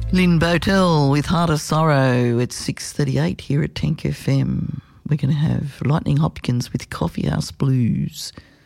Lynn Botel with Heart of Sorrow at 6:38 here at Tank FM. We're going to have Lightning Hopkins with Coffee House Blues.